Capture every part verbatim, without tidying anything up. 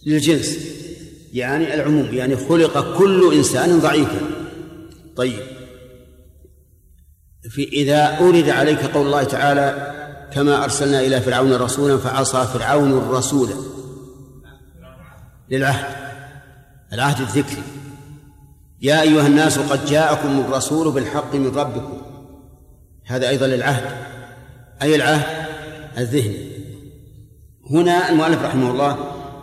للجنس يعني العموم، يعني خلق كل إنسان ضعيفا. طيب، في إذا أورد عليك قول الله تعالى كما أرسلنا إلى فرعون رسولا فعصى فرعون الرسول للعهد، العهد الذكري، يا أيها الناس قد جاءكم الرسول بالحق من ربكم، هذا أيضا للعهد، أي العهد الذهني. هنا المؤلف رحمه الله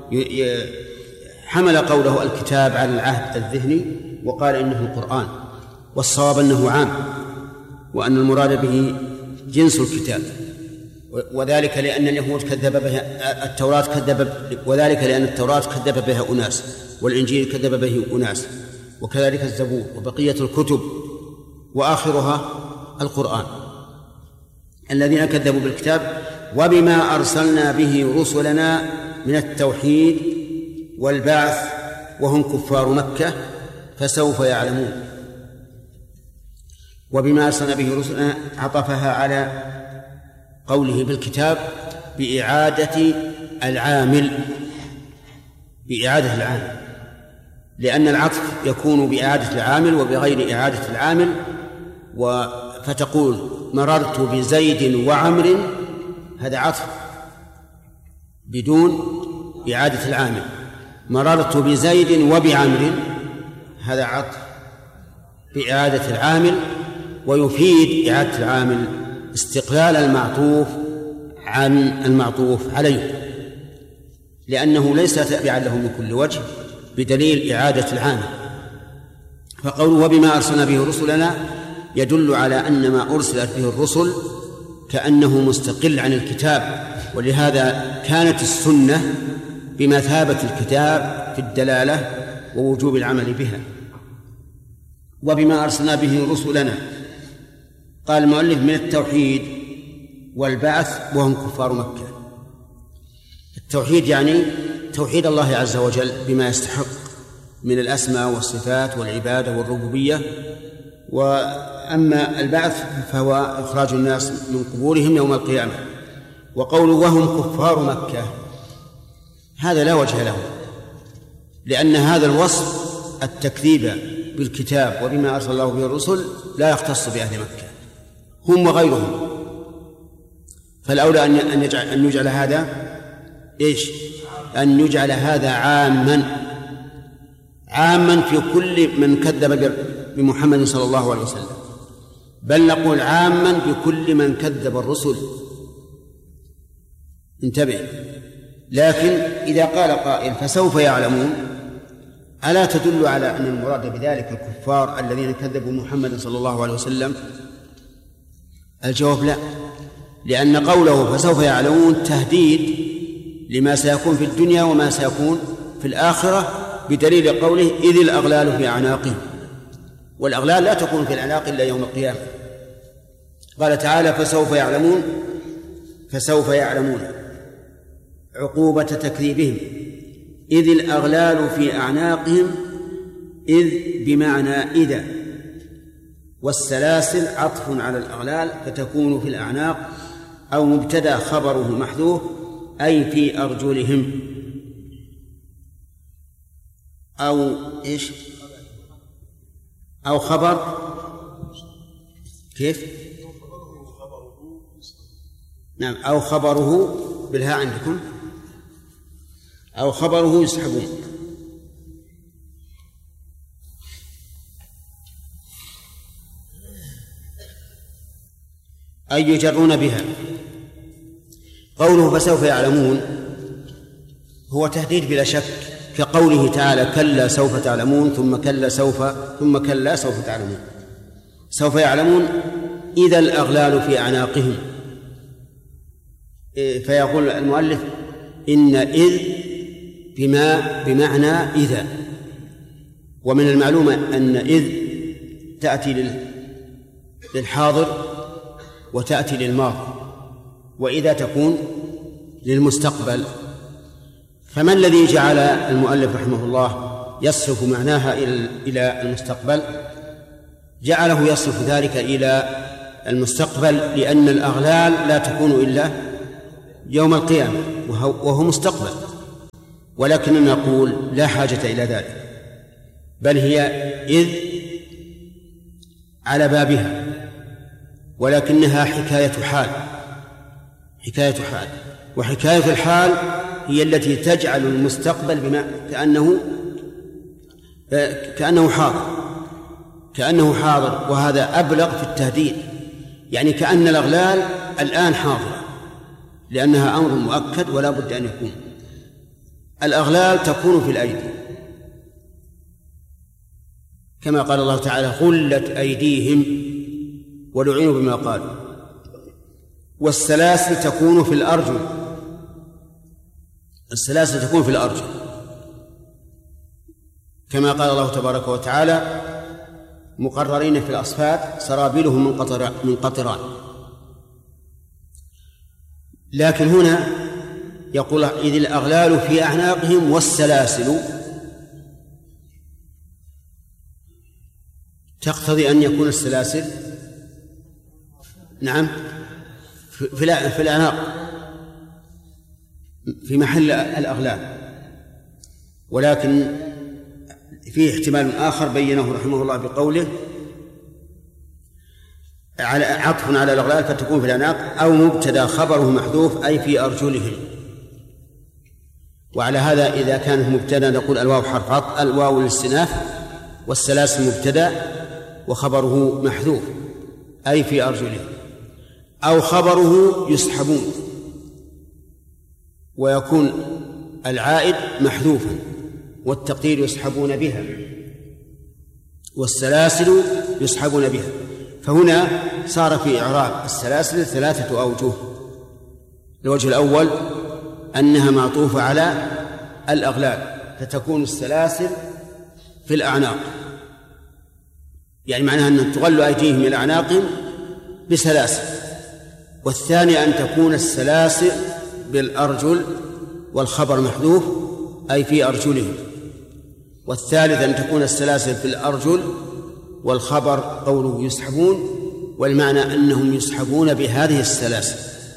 حمل قوله الكتاب على العهد الذهني وقال إنه القرآن، والصواب أنه عام، وأن المراد به جنس الكتاب، وذلك لأن اليهود كذب بها التوراة كذب وذلك لأن التوراة كذب بها أناس، والإنجيل كذب به أناس، وكذلك الزبور وبقية الكتب، وآخرها القرآن. الذين كذبوا بالكتاب وبما أرسلنا به رسلنا من التوحيد والبعث وهم كفار مكة فسوف يعلمون. وبما أرسلنا به رسلنا عطفها على قوله بالكتاب بإعادة العامل، بإعادة العامل، لأن العطف يكون بإعادة العامل وبغير إعادة العامل. فتقول مررت بزيد وعمر، هذا عطف بدون إعادة العامل. مررت بزيد وبعمر، هذا عطف بإعادة العامل، ويفيد إعادة العامل استقلال المعطوف عن المعطوف عليه، لأنه ليس تابعا له من كل وجه بدليل إعادة العامل. فقوله وبما أرسلنا به رسلنا يدل على أن ما أرسلت به الرسل كأنه مستقل عن الكتاب، ولهذا كانت السنة بمثابة الكتاب في الدلالة ووجوب العمل بها. وبما أرسلنا به رسلنا، قال المؤلف من التوحيد والبعث وهم كفار مكة. التوحيد يعني توحيد الله عز وجل بما يستحق من الأسماء والصفات والعبادة والربوبية، وأما البعث فهو إخراج الناس من قبورهم يوم القيامة. وقوله وهم كفار مكة هذا لا وجه له، لأن هذا الوصف التكذيب بالكتاب وبما أرسل الله به الرسل لا يختص بأهل مكة، هم وغيرهم. فالأولى أن يجعل أن يجعل هذا إيش؟ أن يجعل هذا عاما عاما في كل من كذب بمحمد صلى الله عليه وسلم، بل نقول عاما بكل من كذب الرسل. انتبه. لكن إذا قال قائل فسوف يعلمون، ألا تدل على أن المراد بذلك الكفار الذين كذبوا محمد صلى الله عليه وسلم؟ الجواب لا، لأن قوله فسوف يعلمون تهديد لما سيكون في الدنيا وما سيكون في الآخرة، بدليل قوله إذ الأغلال في أعناقهم، والأغلال لا تكون في الأعناق إلا يوم القيامة. قال تعالى فسوف يعلمون، فسوف يعلمون عقوبة تكذيبهم، إذ الأغلال في أعناقهم، إذ بمعنى إذا، والسلاسل عطف على الأغلال فتكون في الأعناق، أو مبتدأ خبره محذوف أي في أرجلهم، أو إيش أو خبر كيف نعم أو خبره بالهاء عندكم، أو خبره يسحبون. أي يجرون بها. قوله فسوف يعلمون هو تهديد بلا شك، كقوله تعالى كلا سوف تعلمون ثم كلا سوف ثم كلا سوف تعلمون. سوف يعلمون إذا الأغلال في أعناقهم. فيقول المؤلف إن إذ بما بمعنى إذا، ومن المعلوم أن إذ تأتي للحاضر وتأتي للماضي، وإذا تكون للمستقبل. فما الذي جعل المؤلف رحمه الله يصرف معناها إلى المستقبل؟ جعله يصرف ذلك إلى المستقبل لأن الأغلال لا تكون إلا يوم القيامة، وهو مستقبل، ولكننا نقول لا حاجة إلى ذلك، بل هي إذ على بابها، ولكنها حكاية حال حكاية حال وحكاية الحال هي التي تجعل المستقبل بما كأنه كأنه حاضر كأنه حاضر وهذا أبلغ في التهديد، يعني كأن الأغلال الآن حاضرة، لأنها أمر مؤكد ولا بد أن يكون. الأغلال تكون في الأيدي كما قال الله تعالى: غلت أيديهم ولعنوا بما قالوا. والسلاسل تكون في الأرجل السلاسل تكون في الأرجل كما قال الله تبارك وتعالى: مقررين في الأصفاد سرابيلهم من قطر من قطران. لكن هنا يقول: إذ الأغلال في أعناقهم والسلاسل، تقتضي أن يكون السلاسل نعم في الأعناق في محل الأغلال، ولكن فيه احتمال آخر بينه رحمه الله بقوله: على عطف على الأغلال فتكون في الأعناق، أو مبتدأ خبره محذوف أي في أرجلهم. وعلى هذا إذا كانت مبتدأ نقول الواو حرف عطف، الواو للاستئناف، والسلاسل مبتدأ وخبره محذوف أي في أرجلهم، أو خبره يسحبون ويكون العائد محذوفا والتقدير يسحبون بها والسلاسل يسحبون بها. فهنا صار في إعراب السلاسل ثلاثة أوجه. الوجه الأول أنها معطوفة على الأغلال فتكون السلاسل في الأعناق، يعني معناها أن تغل أيديهم إلى أعناقهم بسلاسل. والثاني أن تكون السلاسل بالأرجل والخبر محذوف أي في أرجلهم. والثالث أن تكون السلاسل في الأرجل والخبر قوله يسحبون، والمعنى أنهم يسحبون بهذه السلاسل،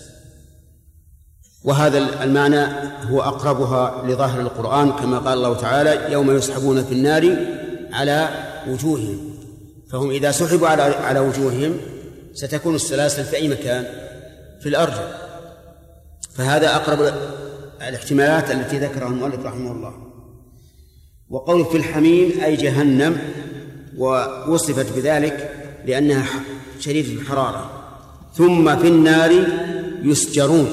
وهذا المعنى هو أقربها لظاهر القرآن كما قال الله تعالى: يوم يسحبون في النار على وجوههم. فهم إذا سحبوا على على وجوههم ستكون السلاسل في أي مكان؟ في الأرجل. فهذا أقرب الاحتمالات التي ذكرها المؤلف رحمه الله. وقول في الحميم أي جهنم، ووصفت بذلك لأنها شديدة الحرارة. ثم في النار يسجرون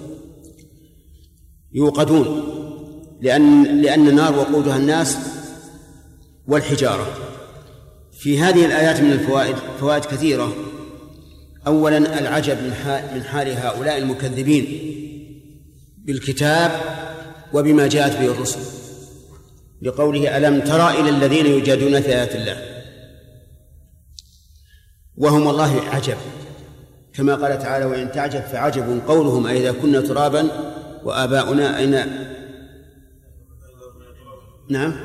يوقدون، لأن لأن النار وقودها الناس والحجارة. في هذه الآيات من الفوائد فوائد كثيرة. أولا العجب من حال هؤلاء المكذبين بالكتاب وبما جاءت به الرسل، بقوله: ألم ترى إلى الذين يجادلون في آيات الله، وهم الله عجب، كما قال تعالى: وإن تعجب فعجب قولهم أئذا كنا ترابا وآباؤنا أين نعم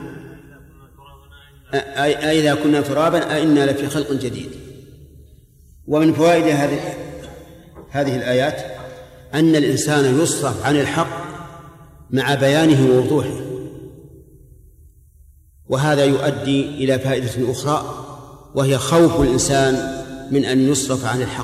أئذا كنا ترابا أئنا لفي خلق جديد. ومن فوائد هذه هذه الآيات أن الإنسان يصرف عن الحق مع بيانه ووضوحه، وهذا يؤدي إلى فائدة أخرى، وهي خوف الإنسان من أن يصرف عن الحق.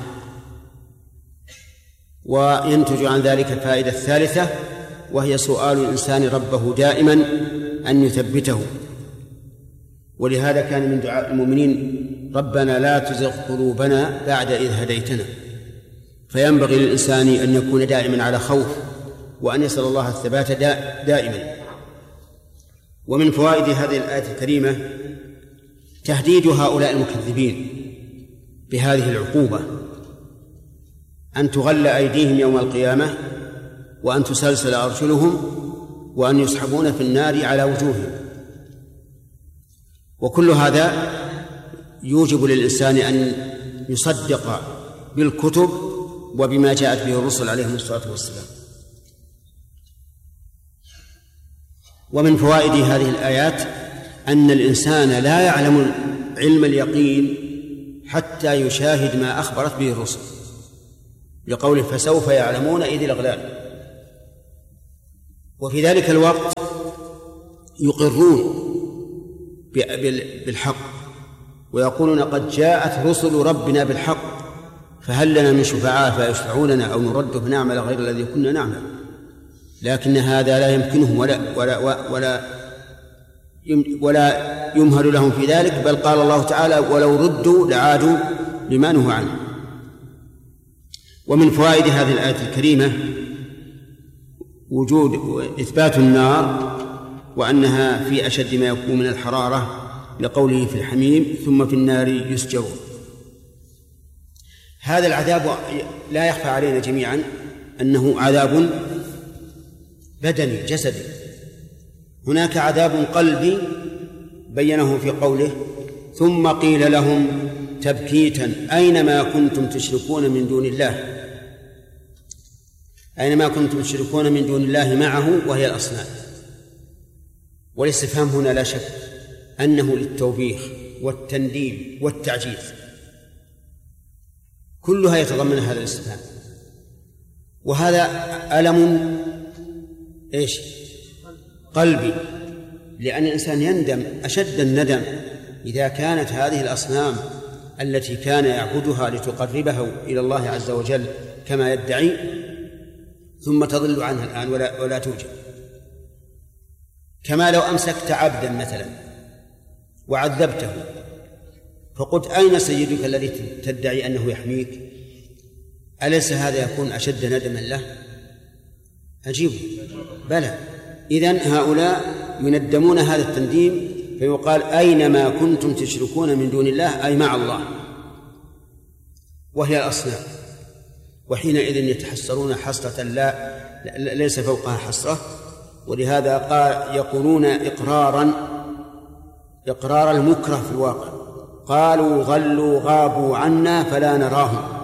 وينتج عن ذلك الفائدة الثالثة، وهي سؤال الإنسان ربه دائما أن يثبته. ولهذا كان من دعاء المؤمنين: ربنا لا تزغ قلوبنا بعد إذ هديتنا. فينبغي للإنسان أن يكون دائما على خوف، وأن يسأل الله الثبات دائما. ومن فوائد هذه الآية الكريمة تهديد هؤلاء المكذبين بهذه العقوبة، أن تغل أيديهم يوم القيامة، وأن تسلسل أرجلهم، وأن يسحبون في النار على وجوههم. وكل هذا يوجب للإنسان أن يصدق بالكتب وبما جاءت به الرسل عليهم الصلاة والسلام. ومن فوائد هذه الآيات أن الإنسان لا يعلم علم اليقين حتى يشاهد ما أخبرت به الرسل، لقوله: فسوف يعلمون إذ الأغلال. وفي ذلك الوقت يقرون بالحق ويقولون قد جاءت رسل ربنا بالحق فهل لنا من شفعاء فيشفعوا لنا أو نرد فنعمل غير الذي كنا نعمل، لكن هذا لا يمكنهم ولا ولا ولا ولا يمهل لهم في ذلك، بل قال الله تعالى ولو ردوا لعادوا لما نهوا عنه. ومن فوائد هذه الآية الكريمة وجود إثبات النار وأنها في أشد ما يكون من الحرارة لقوله في الحميم ثم في النار يسجرون. هذا العذاب لا يخفى علينا جميعا أنه عذاب بدني جسدي. هناك عذاب قلبي بينه في قوله ثم قيل لهم تبكيتا أينما كنتم تشركون من دون الله، أينما كنتم تشركون من دون الله معه وهي الأصنام. والاستفهام هنا لا شك أنه للتوبيخ والتنديم والتعجيز، كلها يتضمن هذا الاستفهام. وهذا ألم إيش؟ قلبي، لأن الإنسان يندم أشد الندم إذا كانت هذه الأصنام التي كان يعبدها لتقربه إلى الله عز وجل كما يدعي ثم تضل عنها الآن ولا, ولا توجد. كما لو أمسكت عبدا مثلا وعذبته فقلت أين سيدك الذي تدعي أنه يحميك؟ أليس هذا يكون أشد ندما له؟ أجيب بلى. إذن هؤلاء يندمون هذا التنديم فيقال أينما كنتم تشركون من دون الله أي مع الله وهي الأصنام، وحينئذ يتحسرون حسرة لا ليس فوقها حسرة. ولهذا قال يقولون إقرارا إقرار المكره في الواقع، قالوا ظلوا غابوا عنا فلا نراهم.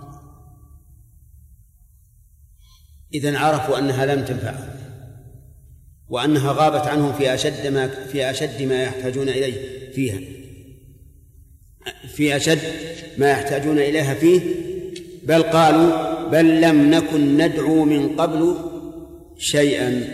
إذن عرفوا أنها لم تنفعهم وأنها غابت عنهم في أشد ما في أشد ما يحتاجون إليه فيها في أشد ما يحتاجون إليها فيه. بل قالوا بل لم نكن ندعو من قبل شيئا.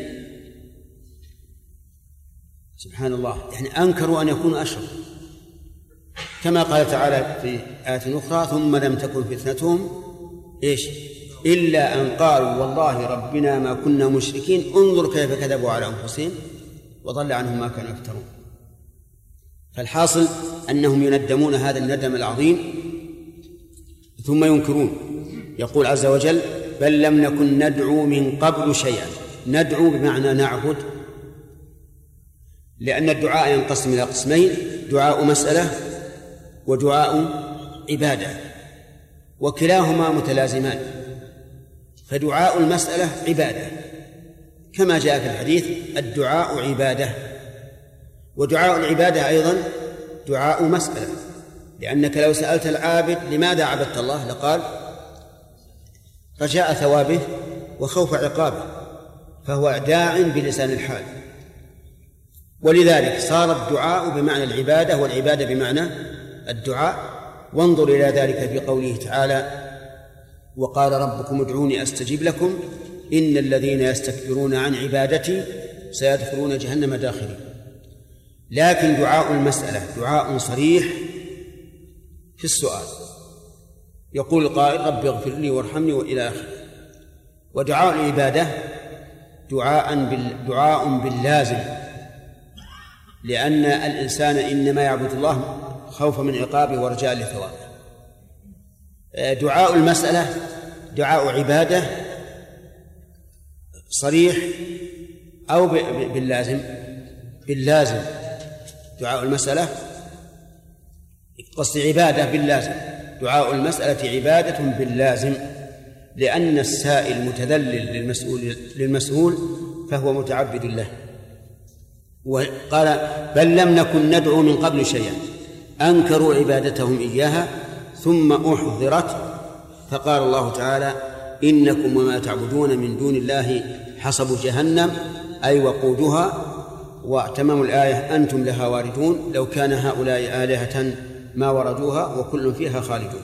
سبحان الله، يعني أنكروا أن يكونوا أشركوا، كما قال تعالى في آية أخرى ثم لم تكن فتنتهم إيش إلا أن قالوا والله ربنا ما كنا مشركين انظر كيف كذبوا على أنفسهم وضل عنهم ما كانوا يفترون. فالحاصل أنهم يندمون هذا الندم العظيم ثم ينكرون. يقول عز وجل بل لم نكن ندعو من قبل شيئا. ندعو بمعنى نعبد، لأن الدعاء ينقسم إلى قسمين: دعاء مسألة ودعاء عبادة، وكلاهما متلازمان. فدعاء المسألة عبادة كما جاء في الحديث الدعاء عبادة، ودعاء العبادة أيضا دعاء مسألة، لأنك لو سألت العابد لماذا عبدت الله لقال رجاء ثوابه وخوف عقابه، فهو داع بلسان الحال. ولذلك صار الدعاء بمعنى العبادة والعبادة بمعنى الدعاء. وانظر إلى ذلك في قوله تعالى وقال ربكم ادعوني أستجب لكم إن الذين يستكبرون عن عبادتي سيدخلون جهنم داخلين. لكن دعاء المسألة دعاء صريح في السؤال، يقول القائل رب اغفر لي وارحمني وإلى آخره. ودعاء العبادة دعاء دعاء باللازم، لأن الإنسان إنما يعبد الله خوفا من عقابه ورجاء لثوابه. دعاء المسألة دعاء عبادة صريح أو باللازم باللازم دعاء المسألة قصد عبادة باللازم. دعاء المسألة عبادة باللازم، لأن السائل متذلل للمسؤول للمسؤول فهو متعبد له. وقال بل لم نكن ندعو من قبل شيئا، أنكروا عبادتهم إياها ثم أحضرت، فقال الله تعالى إنكم وما تعبدون من دون الله حصب جهنم أي وقودها. وتمام الآية أنتم لها واردون لو كان هؤلاء آلهة ما وردوها وكل فيها خالدون.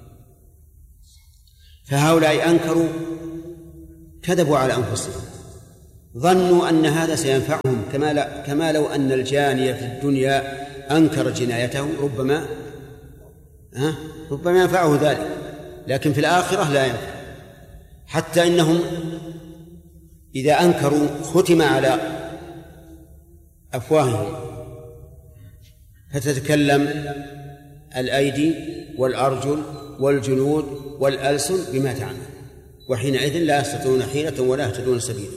فهؤلاء أنكروا كذبوا على أنفسهم، ظنوا أن هذا سينفعهم كما كما لو أن الجاني في الدنيا أنكر جنايته ربما ها ربما ينفعه ذلك، لكن في الآخرة لا ينفع. حتى إنهم إذا أنكروا ختم على أفواههم فتتكلم الأيدي والأرجل والجلود والألسن بما تعمل، وحينئذ لا يستطيعون حيلة ولا يهتدون سبيلا.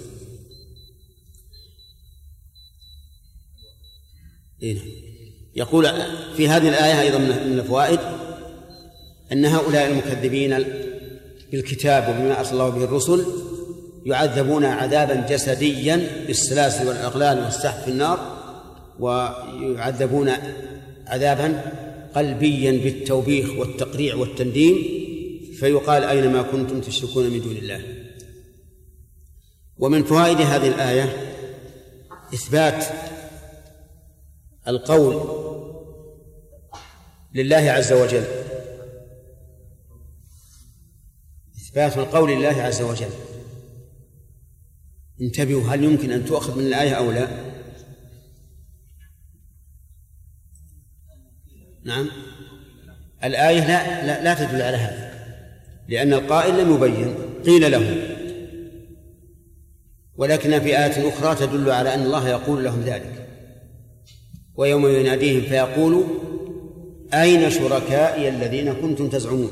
يقول في هذه الآية أيضا من الفوائد أن هؤلاء المكذبين بالكتاب وبما أرسل الله به الرسل يعذبون عذابا جسديا بالسلاسل والأغلال والسحب في النار، ويعذبون عذابا قلبيا بالتوبيخ والتقريع والتنديم، فيقال أينما كنتم تشركون من دون الله. ومن فوائد هذه الآية إثبات القول لله عز وجل، إثبات القول لله عز وجل. انتبهوا، هل يمكن أن تؤخذ من الآية أو لا؟ نعم، الآية لا, لا, لا تدل على هذا، لأن القائل لم يبين، قيل له، ولكن في آية أخرى تدل على أن الله يقول لهم ذلك: ويوم يناديهم فيقول أين شركائي الذين كنتم تزعمون.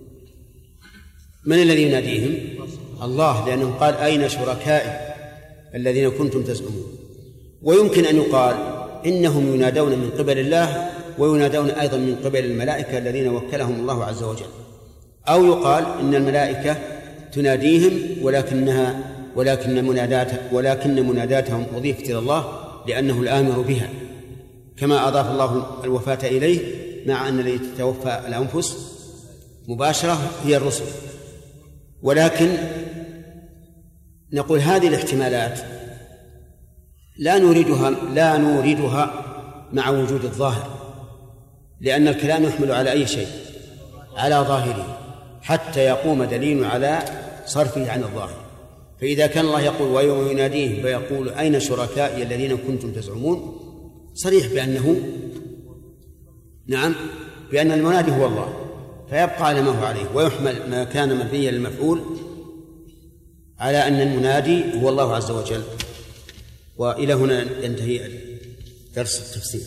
من الذي يناديهم؟ الله، لأنه قال أين شركائي الذين كنتم تزعمون. ويمكن أن يقال إنهم ينادون من قبل الله وينادون أيضا من قبل الملائكة الذين وكلهم الله عز وجل، أو يقال إن الملائكة تناديهم ولكنها ولكن منادات ولكن مناداتهم أضيفت إلى الله لأنه الآمر بها، كما أضاف الله الوفاة إليه، مع أن الذي تتوفى الأنفس مباشرة هي الرسل. ولكن نقول هذه الاحتمالات لا نريدها لا نريدها مع وجود الظاهر، لأن الكلام يحمل على أي شيء؟ على ظاهره، حتى يقوم دليل على صرفه عن الظاهر. فإذا كان الله يقول ويوم يناديهم فيقول أين شركائي الذين كنتم تزعمون، صريح بأنه نعم بأن المنادي هو الله، فيبقى على ما هو عليه، ويحمل ما كان مبنيا للمفعول على أن المنادي هو الله عز وجل. وإلى هنا ينتهي درس التفسير.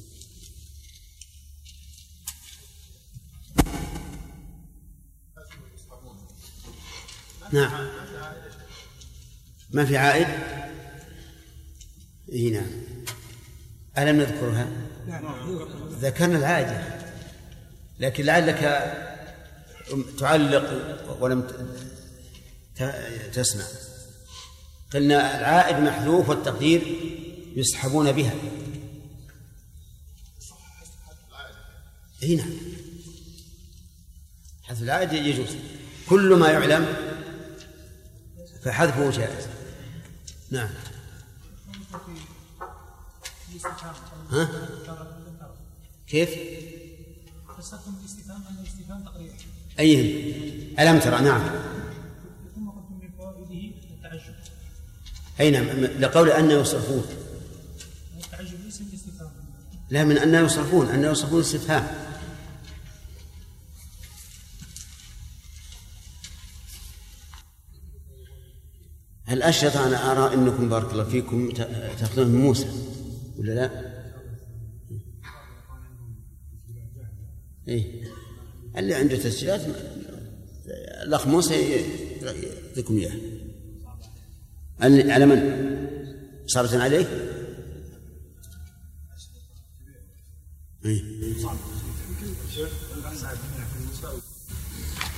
نعم، ما في عائد؟ إيه نعم. ألم نذكرها؟ ذكرنا العائد، لكن لعلك تعلق ولم تسمع. قلنا العائد محذوف والتقدير يسحبون بها. هنا حذف العائد يجوز، كل ما يعلم فحذفه جائز. نعم. ها؟ كيف؟ تستخدم الاستفهام عند الاستفهام تقريبا. أيهم؟ ألم ترى؟ نعم. ثم قلتم من فوائده التعجب. أي نعم، لقول أن يصرفون. التعجب ليس الاستفهام. لا، من أن يصرفون، أن يصرفون استفهام. الأشرطة أنا أرى أنكم بارك الله فيكم تأخذون من موسى ولا لا؟ إيه، اللي عنده تسجيلات الأخ موسى يعطيكم إياه. على من؟ صارت عليه؟ إيه.